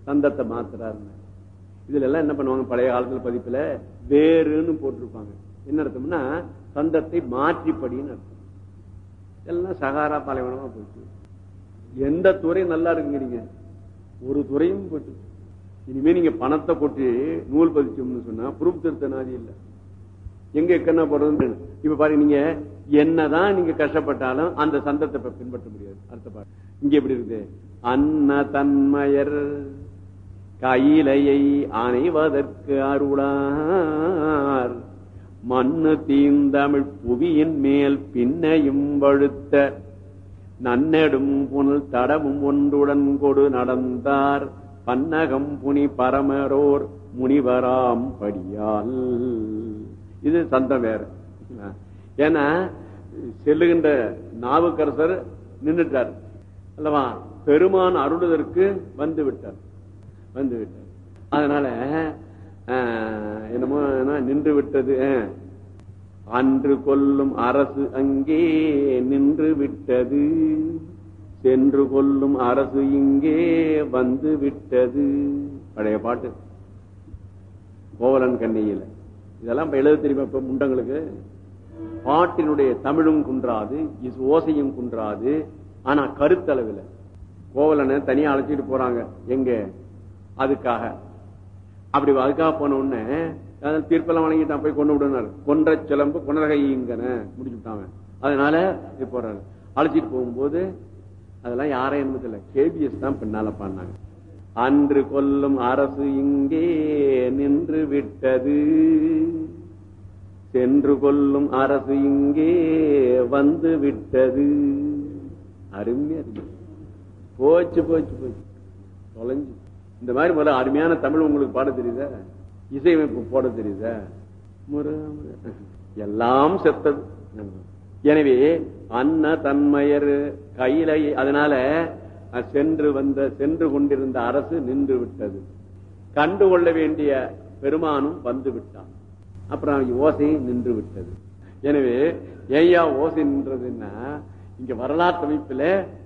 சந்தத்தை மாத்துறாருன்னு. இதுல எல்லாம் என்ன பண்ணுவாங்க, பழைய காலத்துல பதிப்புல வேறுன்னு போட்டிருப்பாங்க. என்ன அர்த்தம்னா சந்தத்தை மாற்றிப்படின்னு அர்த்தம். எல்லாம் சகாரா பாலைவனமா போச்சு. எந்த துறை நல்லா இருக்குங்கிறீங்க, ஒரு துறையும் போச்சு. இனிமே நீங்க பணத்தை கொட்டி நூல் பதிச்சோம்னு சொன்னா புரூப் திருத்த நாதி இல்லை. எங்க எக்கன்னா போறது. இப்ப பாருங்க, நீங்க என்னதான் நீங்க கஷ்டப்பட்டாலும் அந்த சந்தத்தை பின்பற்ற முடியாது. அடுத்த பாட்டு இங்க எப்படி இருக்குது, அன்ன தன்மயர் கையிலையை அணைவதற்கு அருளார் மண்ணு தீந்தமிழ் புவியின் மேல் பின்னையும் வழுத்த நன்னெடும் புனல் தடமும் ஒன்றுடன் கொடு நடந்தார் பன்னகம் புனி பரமரோர் முனிவராம் படியால். இது சந்தம் வேற. ஏன்னா செல்லுகின்ற நாவுக்கரசர் நின்றுட்டார் அல்லவா, பெருமான் அருளுதற்கு வந்து விட்டார். அதனால என்னமோ நின்று விட்டது. அன்று கொல்லும் அரசு அங்கே நின்று விட்டது, சென்று கொல்லும் அரசு இங்கே வந்து விட்டது. பழைய பாட்டு கோவலன் கண்ணியில. இதெல்லாம் எழுத தெரியுமா இப்ப முண்டங்களுக்கு? பாட்டினுடைய தமிழும் குன்றாது, ஓசையும் குன்றாது. ஆனா கருத்தளவில் கோவலனை தனியா அழைச்சிட்டு போறாங்க. எங்க அதுக்காக அப்படி அதுக்காக போன உடனே தீர்ப்பெல்லாம் வழங்கிட்டான், போய் கொண்டு விடுனாரு. கொன்ற சிலம்பு கொண்டகைங்கன முடிச்சுட்டாங்க. அதனால போறாரு. அழைச்சிட்டு போகும்போது அதெல்லாம் யாரையும் என்பதில்லை, கேபிஎஸ் தான் பின்னால பாடினாங்க. அன்று கொல்லும் அரசு இங்கே நின்று விட்டது, சென்று கொல்லும் அரசு இங்கே வந்து விட்டது. அருமையா இருக்கு. போச்சு போச்சு போச்சு தொலைஞ்சு. இந்த மாதிரி முதல்ல அருமையான தமிழ் உங்களுக்கு பாட தெரியுதா, இசையமைப்பு போட தெரியுதா? எல்லாம் செத்தது. எனவே அன்ன தன்மையர் கையிலை. அதனால சென்று கொண்டிருந்த அரசு நின்று விட்டது, கண்டுகொள்ள வேண்டிய பெருமானும் வந்து விட்டான். அப்புறம் ஓசை நின்று விட்டது. எனவே ஏயா ஓசை நின்றதுன்னா, இங்க வரலாற்று அமைப்புல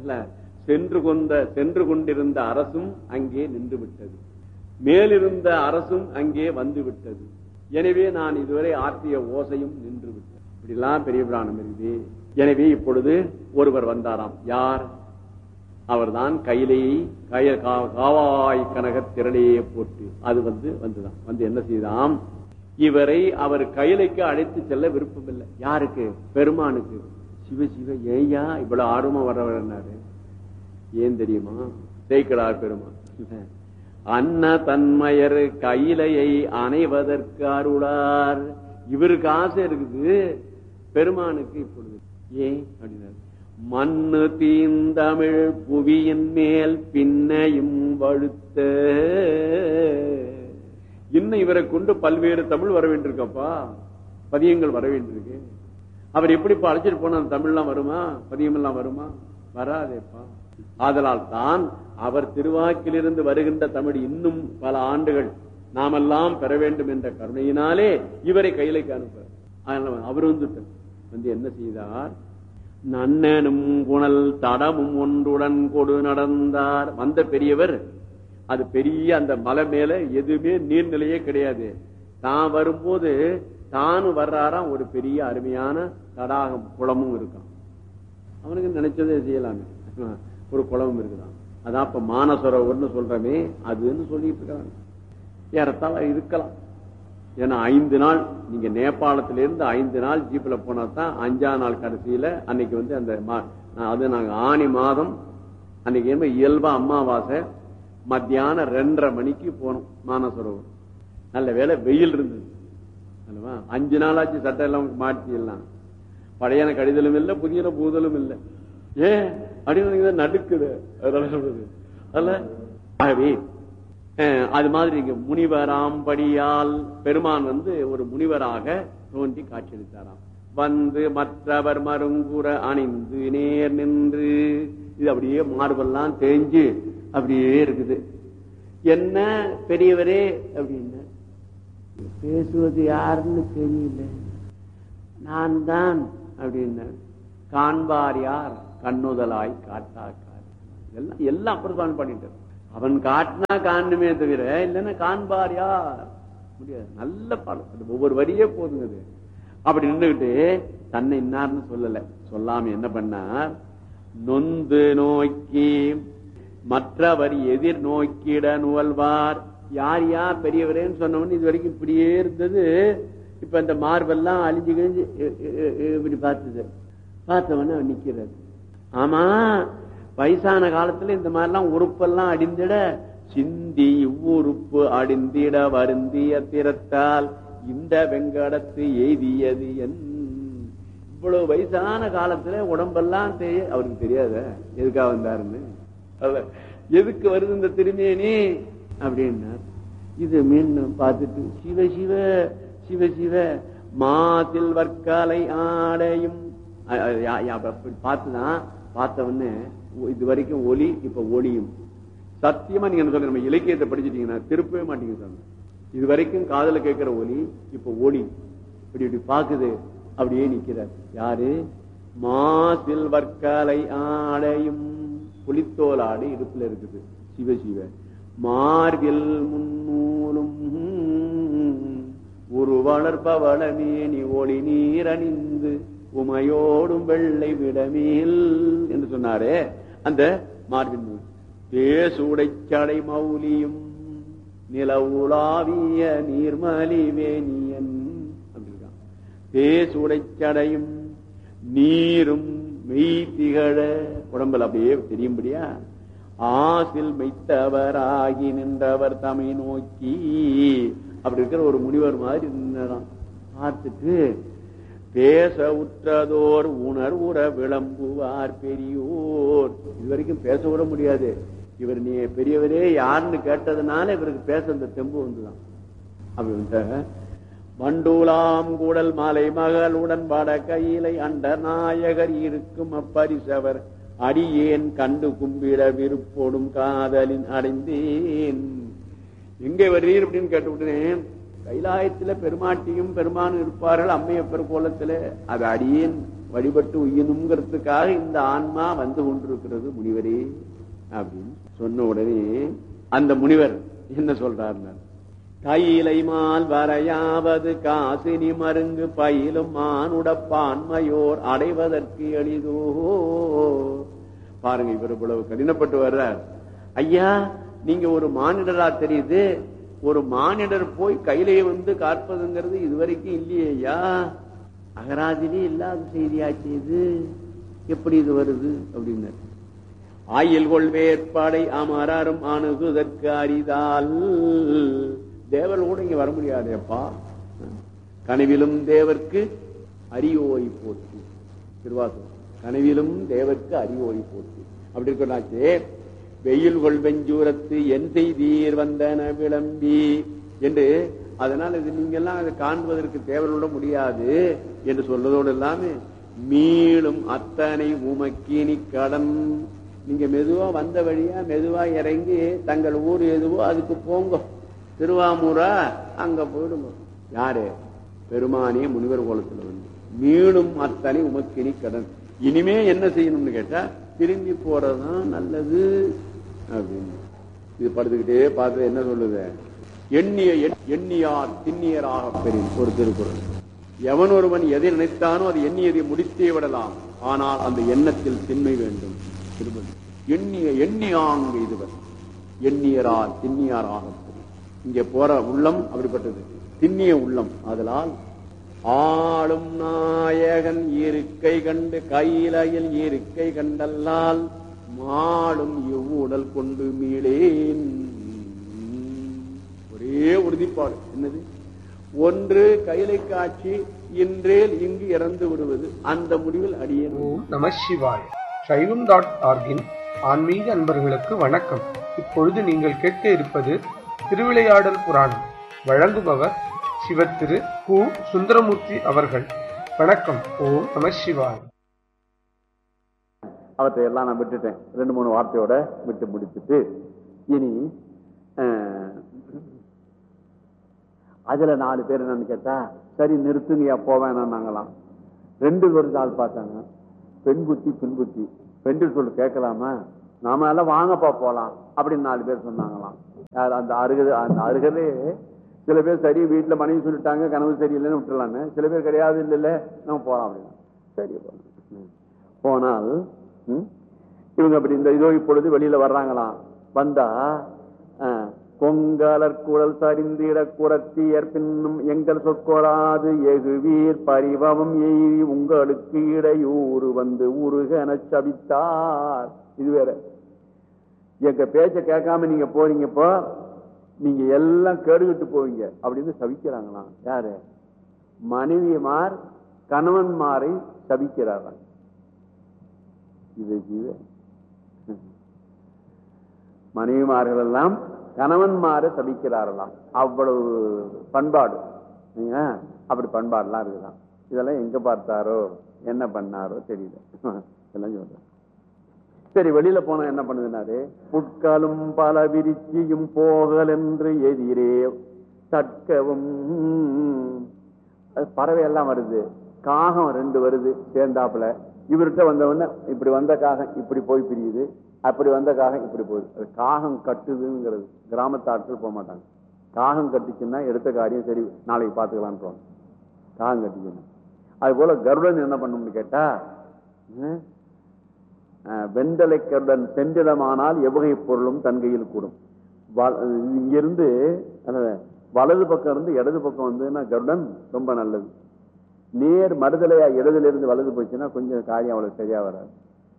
சென்று கொண்டிருந்த அரசும் அங்கே நின்று விட்டது, மேலிருந்த அரசும் அங்கே வந்து விட்டது. எனவே நான் இதுவரை ஆற்றிய ஓசையும் நின்று விட்டது. இப்படிலாம் பெரிய புராணம் இருக்குது. எனவே இப்பொழுது ஒருவர் வந்தாராம். யார்? அவர்தான் கையிலேயே காவாய் கனக திரளையே போட்டு. அது வந்துதான் வந்து என்ன செய்தாம், இவரை அவர் கையிலைக்கு அழைத்து செல்ல விருப்பம் இல்லை. யாருக்கு? பெருமானுக்கு. சிவ சிவ ஏயா இவ்வளவு ஆர்வமா வரவர்னாரு. ஏன் தெரியுமா? சேக்கிழார் பெருமான் அன்ன தன்மையர் கையிலையை அணைவதற்கு அருளார். இவருக்கு ஆசை இருக்குது, பெருமானுக்கு இப்பொழுது ஏன் அப்படின்னாரு. மண்ணு தீந்தமிழ் புவியின் மேல் பின்னையும் வழுத்த. இன்னும் இவரை கொண்டு பல்வேறு தமிழ் வர வேண்டியிருக்கப்பா, பதியங்கள் வர வேண்டியிருக்கு. அவர் எப்படி அழைச்சிட்டு போன தமிழ்லாம் வருமா, பதியம் எல்லாம் வருமா? வராதேப்பா. ஆதலால் தான் அவர் திருவாக்கிலிருந்து வருகின்ற தமிழ் இன்னும் பல ஆண்டுகள் நாமெல்லாம் பெற வேண்டும் என்ற கருணையினாலே இவரை கையிலைக்கு அனுப்புறார். அதனால அவர் வந்து என்ன செய்தார், நன்னனும் புனல் தடமும் ஒன்றுடன் கொடு நடந்தார். வந்த பெரியவர், அது பெரிய அந்த மலை மேல எதுவுமே நீர்நிலையே கிடையாது. தான் வரும்போது தானும் வர்றாராம், ஒரு பெரிய அருமையான தடாகம் குளமும் இருக்கான். அவனுக்கு நினைச்சதே செய்யலாமே, ஒரு குளமும் இருக்குதான். அதான் இப்ப மானசரோவர்னு சொல்றமே அதுன்னு சொல்லிட்டு இருக்காங்க. ஏறத்தாழ இருக்கலாம். ஏன்னா 5 நாள் நீங்க நேபாளத்திலிருந்து 5 நாள் ஜீப்ல போனா தான் 5ஆம் நாள் கடைசியில அன்னைக்கு வந்து அந்த அது நாங்க ஆனி மாதம் அன்னைக்கு இயல்பா அமாவாசை மத்தியானம் 2:30 மணிக்கு போனோம் மானசரோவர். நல்ல வேலை வெயில் இருந்தது. 5 நாளாச்சு சட்டம் எல்லாம் மாற்றி எல்லாம் பழையான கடிதலும் இல்லை, புதிய பூதலும் இல்லை. ஏன் அப்படின்னு நடுக்குது. அதனால ஆகவே அது மாதிரி இங்க முனிவராம்படியால் பெருமான் வந்து ஒரு முனிவராக தோன்றி காட்சியளித்தாராம். வந்து மற்றவர் மருங்குற அணிந்து நேர் நின்று, இது அப்படியே மார்பெல்லாம் தேஞ்சு அப்படியே இருக்குது. என்ன பெரியவரே அப்படின்னு பேசுவது யாருன்னு தெரியல, நான் தான் அப்படின்னு. காண்பார் யார் கண்ணுதலாய் காட்டாக்கார். எல்லாம் அப்புறம் பண்ணிட்டு அவன் காட்டினா காணுமே தவிர இல்லைன்னா காண்பார் யார் முடியாது. நல்ல பாடம், ஒவ்வொரு வரியே போதுங்க. அப்படி நின்றுகிட்டு தன்னை இன்னார்னு சொல்லல, சொல்லாம என்ன பண்ணார், நொந்து நோக்கி மற்றவர் எதிர் நோக்கிட நுவல்வார். யார் யார் பெரியவரேன்னு சொன்னவன் இது வரைக்கும் இப்படியே இருந்தது. இப்ப இந்த மார்பெல்லாம் அழிஞ்சு கிழிஞ்சு இப்படி பார்த்தது, பார்த்தவன அவன் நிக்கிறார். ஆமா, வயசான காலத்துல இந்த மாதிரிலாம் உறுப்பெல்லாம் அடிந்திட சிந்தி இவ்வுறுப்பு அடிந்திட வருந்திய திறத்தால் இந்த வெங்கடத்து எய்தியது என். இவ்வளவு வயசான காலத்துல உடம்பெல்லாம் அவருக்கு தெரியாத எதுக்காக வந்தாருன்னு, எதுக்கு வருது இந்த திருமேனி அப்படின்னார். இது மீண்டும் பார்த்துட்டு சிவ சிவ சிவ சிவ மாத்தில் வர்க்காலை ஆடையும் பார்த்துதான் பார்த்தவொன்னு இது வரைக்கும் ஒலி, இப்ப ஒளியும். சத்தியமா நீங்க என்ன சொல்ற, நம்ம இலக்கியத்தை படிச்சுட்டீங்கன்னா திருப்பவே மாட்டீங்க சார். இது வரைக்கும் காதல கேட்கிற ஒலி இப்ப ஒளி இப்படி இப்படி பாக்குது, அப்படியே நிக்கிறார். யாரு? மாசில் வர்க்காலை ஆடையும், புலித்தோல் ஆடை இடுப்புல இருக்குது. சிவ சிவ மார்பில் முன்னூலும் ஒரு வளர்பவளமேனி ஒளி நீர் அணிந்து உமையோடும் வெள்ளை விடமேல் என்று சொன்னாரே, அந்த மார்பின் பேசுடைச்சடை மௌலியும் நிலவுலாவிய நீர்மலி வேணியன் அப்படின்னா, பேசுடைச்சடையும் நீரும் மெய் திகழ உடம்புல அப்படியே தெரியும்படியா ஆசில் மெய்த்தவராகி நின்றவர் தமை நோக்கி அப்படி இருக்கிற ஒரு முனிவர் மாதிரி நின்றான். பார்த்துட்டு பேச உற்றதோர் உணர்வுற விளம்புவார் பெரியோர். இது வரைக்கும் பேச விட முடியாது. இவர் நீ பெரியவரே யாருன்னு கேட்டதுனால இவருக்கு பேச அந்த தெம்பு வந்துதான். அப்படி வண்டூலாம் கூடல் மாலை மகளுடன் வட கையிலை அண்ட நாயகர் இருக்கும் அப்பரிசவர் அடியேன் கண்டு கும்பிட விருப்போடும் காதலின் அடைந்தேன். எங்கே வருவீர் அப்படின்னு கேட்டு விட்டேன். கைலாயத்துல பெருமாட்டியும் பெருமானும் இருப்பார்கள் அம்மையப்பர் கோலத்துல, அது அடியேன் வழிபட்டு உயினுங்கிறதுக்காக இந்த ஆன்மா வந்து கொண்டிருக்கிறது முனிவரே அப்படின்னு சொன்ன உடனே அந்த முனிவர் என்ன சொல்றாருன்னா, கையிலை மால் வரையாவது காசினி மருங்கு பயிலும் மானுட பான்மையோர் அடைவதற்கு எளிதோ. பாருங்க, இவர் இவ்வளவு கடினப்பட்டு வர்றார். ஐயா, நீங்க ஒரு மானிடரா தெரியுது, ஒரு மானிடர் போய் கையிலே வந்து காற்பதுங்கிறது இதுவரைக்கும் இல்லையே ஐயா, அகராதிலே இல்லாத செய்தியாச்சு, இது எப்படி இது வருது அப்படின்னு. ஆயில் கொள்வேற்பாடை அமரரும் அணுகுதற்கு அரிதால். தேவர் கூட இங்க வர முடியாதேப்பா. கனவிலும் தேவர்க்கு அரியோய் போற்றி திருவாசகம். கனவிலும் தேவர்க்கு அரியோய் போற்றி அப்படி இருக்கே. வெயில் கொள் வெஞ்சூரத்து என் செய்தீர் வந்தன விளம்பி என்று, அதனால இது நீங்க எல்லாம் அதை காண்பதற்கு தேவரோட முடியாது என்று சொல்றதோடு இல்லாம மீளும் அத்தனை உமக்கினி கடன். நீங்க மெதுவா வந்த வழியா மெதுவா இறங்கி தங்கள் ஊர் எதுவோ அதுக்கு போங்க, திருவாமூரா அங்க போயிடுங்க. யாரு? பெருமானே முனிவர் கோலத்துல வந்து மீளும் அத்தனை உமக்கினி கடன். இனிமே என்ன செய்யணும்னு கேட்டா திரும்பி போறதுதான் நல்லது அப்படின்னு. இது படுத்துக்கிட்டே பார்த்து என்ன சொல்லுது, எண்ணிய எண்ணியார் திண்ணியராக பெறும் ஒரு திருக்குறள். எவன் ஒருவன் எதை நினைத்தானோ அது எண்ணியதை முடித்தே விடலாம், ஆனால் அந்த எண்ணத்தில் திண்மை வேண்டும். திருப்பதி எண்ணிய எண்ணியாங்க இதுவர் எண்ணியரால் திண்ணியராக பெறும். இங்கே போற உள்ளம் அப்படிப்பட்டது, திண்ணிய உள்ளம். அதனால் ஆளும் நாயகன் இருக்கை கண்டு கையிலையில் இருக்கை கண்டல்லால் மாளும் இவ்வுடல் கொண்டு மீளேன். ஒரே உறுதிப்பாடு என்னது, ஒன்று கையிலை காட்சி, இன்றேல் இங்கு இறந்து விடுவது. அந்த முடிவில் அடியேன். நம சிவாய. சைவம்.org ஆன்மீக அன்பர்களுக்கு வணக்கம். இப்பொழுது நீங்கள் கேட்க இருப்பது திருவிளையாடல் புராணம். வழங்குபவர் சிவத்திரு கு. சுந்தரமூர்த்தி அவர்கள். வணக்கம். ஓம் நம சிவாய். அவற்றை எல்லாம் நான் விட்டுட்டேன், 2-3 வார்த்தையோட விட்டு முடிச்சுட்டு இனி அதுல 4 பேர் என்னன்னு கேட்டா, சரி நிறுத்துங்க போவேன் நாங்களாம். 2 ஒரு ஆள் பார்த்தாங்க, பெண் புத்தி பின் புத்தி. பெண்கள் சொல்லு கேட்கலாமா, நாம எல்லாம் வாங்கப்பா போலாம் அப்படின்னு 4 பேர் சொன்னாங்களாம். அந்த அருகே சில பேர் சரி வீட்டுல மனைவி சொல்லிட்டாங்க கனவு சரியில்லைன்னு விட்டுலான்னு, சில பேர் கிடையாது இல்ல நம்ம போலாம் அப்படின்னா சரி போனால் இவங்க அப்படி இந்த இதோ இப்பொழுது வெளியில வர்றாங்களாம். வந்தா கொங்கலர் குழல் சரிந்திட குரத்தியர் பின்னும் எங்கள் சொற்கொடாது எகுவீர் பரிவம் எய்தி உங்களுக்கு இடையூறு வந்து உருகன சபித்தார். இது வேற, எங்க பேச்ச கேட்காம நீங்க போறீங்கப்போ நீங்க எல்லாம் கேடுகிட்டு போவீங்க அப்படின்னு சபிக்கிறாங்களாம். யாரு? மனைவிமார் கணவன்மாரை சபிக்கிறார்கள். இது மனைவிமார்கள் எல்லாம் கணவன்மாரை சபிக்கிறார்களாம். அவ்வளவு பண்பாடு, அப்படி பண்பாடுலாம் இருக்குதான். இதெல்லாம் எங்க பார்த்தாரோ என்ன பண்ணாரோ தெரியல. இதெல்லாம் சொல்ற. சரி, வெளியில போனா என்ன பண்ணுதுனாரு, புட்களும் பல விரிச்சியும் போகல் என்று எதிரே தட்கவும். பறவை எல்லாம் வருது, காகம் 2 வருது சேர்ந்தாப்புல. இவர்கிட்ட வந்தவொடனே இப்படி வந்த காகம் இப்படி போய் பிரியுது, அப்படி வந்த காகம் இப்படி போகுது. அது காகம் கட்டுதுங்கிறது. கிராமத்து ஆட்கள் போக மாட்டாங்க. காகம் கட்டிச்சுன்னா எடுத்த காரியம் சரி நாளைக்கு பார்த்துக்கலான்னு தோணும். காகம் கட்டிச்சுன்னா அது போல கருடன் என்ன பண்ணும்னு கேட்டா, வெண்டலை கருடன் சென்றிடமானால் எவ்வகை பொருளும் தன்கையில் கூடும். இங்கிருந்து வலது பக்கம் இருந்து இடது பக்கம் வந்துன்னா கருடன் ரொம்ப நல்லது. நேர் மறுதலையா இடதுல இருந்து வலது போச்சுன்னா கொஞ்சம் காரியம் அவ்வளவு சரியா வராது.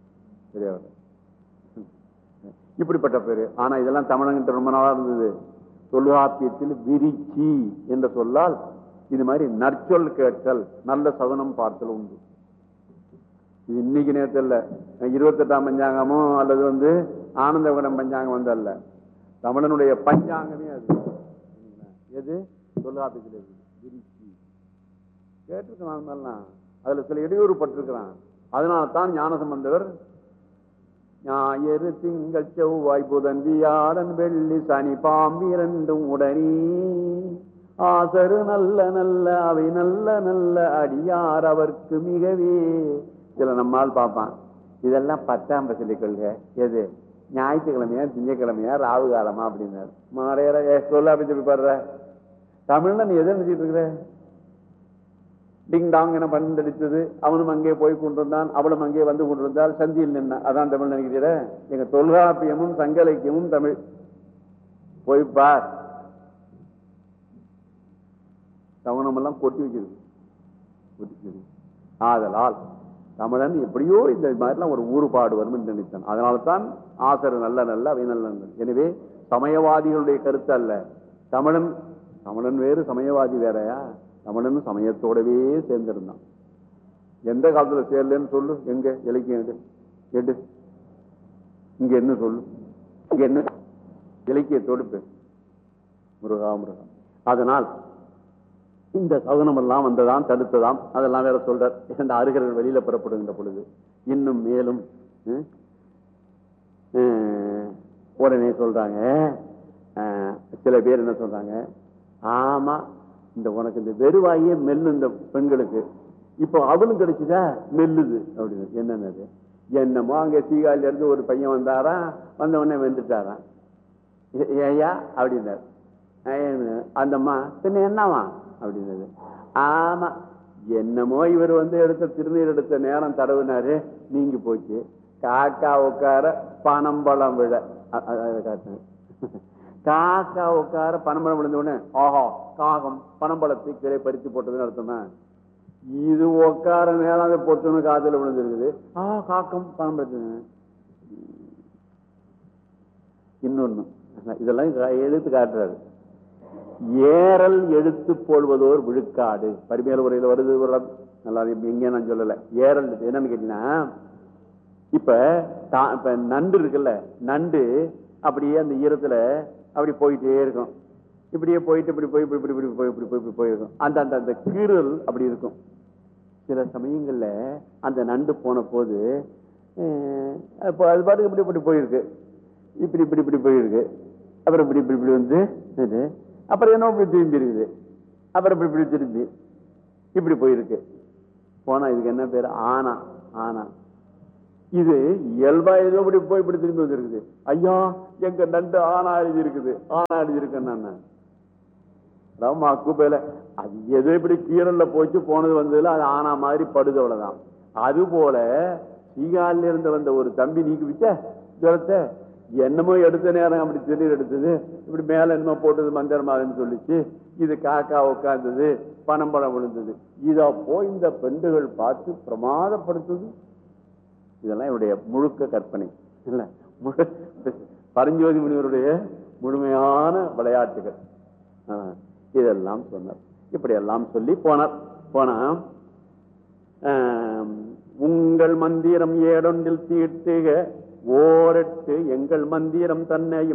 இப்படிப்பட்ட பேரு. ஆனா இதெல்லாம் தமிழங்கிட்ட ரொம்ப நாளா இருந்தது. தொல்காப்பியத்தில் விரிச்சி என்ற சொல்லால் இது மாதிரி நற்சொல் கேட்டல், நல்ல சகுனம் பார்த்தல் உண்டு. இது இன்னைக்கு நேரத்தில் இல்ல, 28ஆம் பஞ்சாங்கமோ அல்லது ஆனந்தகுடம் பஞ்சாங்கம் வந்தல்ல, தமிழனுடைய பஞ்சாங்கமே அது. எது? தொல்காப்பியத்தில் இருக்கு விரிச்சி. கேட்டிருக்கலாம், அதுல சில இடையூறு பட்டிருக்கிறான். அதனால்தான் ஞானசம்பந்தர் ஞாயிறு திங்கள் செவ்வாய் புதன் வியாழன் வெள்ளி சனி பாம்பு 2ம் உடனே ஆசரு நல்ல நல்ல அவை நல்ல நல்ல அடியார் அவர்க்கு மிகவே. சில நம்மால் பார்ப்பான், இதெல்லாம் 10ஆம் பசலி கொள்கை. எது? ஞாயிற்றுக்கிழமையா திங்கக்கிழமையா ராவு காலமா அப்படின்னாரு. மாறையற சொல்ல அப்படி பாடுற தமிழ்ல நீ எதை நினைச்சிட்டு இருக்கிற? டிங் டாங் என பண்டடித்தது, அவனும் அங்கே போய் கொண்டிருந்தான், அவளும் அங்கே வந்து கொண்டிருந்தால் சந்தியில் நின்ன. அதான் தமிழ் நினைக்கிற. எங்க தொல்காப்பியமும் சங்க இலக்கியமும் தமிழ். போய் பார், சவனமெல்லாம் கொட்டி வச்சிருக்கு. ஆதலால் தமிழன் எப்படியோ இந்த மாதிரிலாம் ஒரு ஊறுபாடு வரும் என்று நினைத்தான். அதனால்தான் ஆசர் நல்ல நல்ல அவை நல்ல நல்ல. எனவே சமயவாதிகளுடைய கருத்து அல்ல. தமிழன் வேறு சமயவாதி வேறையா? தமிழன் சமயத்தோடவே சேர்ந்திருந்தான். எந்த காலத்துல சேரலன்னு சொல்லு. எங்க இலக்கியம் எடு, இங்க என்ன சொல்லு, இங்க என்ன இலக்கியத்தோடு முருகா முருகா. அதனால் இந்த சகுனம் எல்லாம் வந்ததாம், தடுத்ததாம், அதெல்லாம் வேற சொல்ற. இந்த அருகர்கள் வெளியில புறப்படுகின்ற பொழுது இன்னும் மேலும் உடனே சொல்றாங்க. சில பேர் என்ன சொல்றாங்க, ஆமா இந்த உனக்கு இந்த வெறுவாயே மெல்லு இந்த பெண்களுக்கு, இப்போ அவளும் கிடைச்சுதா மெல்லுது அப்படின்னு. என்னன்னு என்னமோ அங்க சீகாலில இருந்து ஒரு பையன் வந்தாரா, வந்த உடனே வெந்துட்டாராம். ஏயா அப்படின்னாரு. அந்தம்மா பின்ன என்னவா அப்படின்னது. ஆமா என்னமோ இவர் எடுத்த திருநீர் எடுத்த நேரம் தடவுனாரு, நீங்கி போச்சு. காக்கா உட்கார பனம்பழம் விழ காட்டு. காக்கா உட்கார பனம்பழம் விழுந்த உடனே ஆஹா காகம் பனம்பழத்தை கீழே பறித்து போட்டதுன்னு அர்த்தமா? இது உட்கார நேரம் அதை பொத்துன்னு காத்துல விழுந்திருக்குது. காக்கம் பனம்பழத்து. இன்னொன்னு இதெல்லாம் எடுத்து காட்டுறாரு. ஏறல் எடுத்து போடுவதோர் விழுக்காடு பரிமையாள உரையில வருது. நல்லா எங்க நான் சொல்லல. ஏறல் என்னன்னு கேட்டீங்கன்னா, இப்ப நண்டு இருக்குல்ல, நண்டு அப்படியே அந்த ஈரத்துல அப்படி போயிட்டே இருக்கும். இப்படியே போயிட்டு இப்படி போய் இப்படி இப்படி போய் இப்படி போய் இப்படி போயிருக்கும். அந்த அந்த அந்த கீறல் அப்படி இருக்கும். சில சமயங்கள்ல அந்த நண்டு போன போது இப்போ அது பாட்டுக்கு இப்படி இப்படி போயிருக்கு, இப்படி இப்படி இப்படி போயிருக்கு, அப்புறம் இப்படி இப்படி இப்படி வந்து அப்புறம் என்ன இப்படி திரும்பி இருக்குது, அப்புறம் இப்படி இப்படி திரும்பி இப்படி போயிருக்கு. போனா இதுக்கு என்ன பேரு? ஆனா. ஆனா இது இயல்பா ஏதோ இப்படி போய் இப்படி திரும்பி வந்துருக்குது. ஐயா எங்க நண்டு ஆனா எழுதி இருக்குது, ஆனா எழுதி இருக்கேன் அக்குப்பையில அது எதோ இப்படி கீரல்ல போச்சு போனது வந்ததுல அது ஆனா மாதிரி படுது அவ்வளவுதான். அது போல சீகாலில இருந்து வந்த ஒரு தம்பி நீக்கி வச்ச ஜலத்தை என்னமோ எடுத்த நேரம் அப்படி திடீர் எடுத்தது, இப்படி மேல என்னமோ போட்டது மஞ்சள் மாதிரின்னு சொல்லிச்சு. இது காக்கா உட்கார்ந்தது, பனம்பழம் விழுந்தது. இத போய் இந்த பெண்டுகள் பார்த்து பிரமாதப்படுத்துது. இதெல்லாம் என்னுடைய முழுக்க கற்பனை இல்ல, பரஞ்சோதி முனிவருடைய முழுமையான விளையாட்டுகள். இதெல்லாம் சொன்னார். இப்படி எல்லாம் சொல்லி போனார். போனா உங்கள் மந்திரம் ஏடொன்றில் தீட்டுக ஓரட்டு எங்கள் மந்திரம் தன்னையும்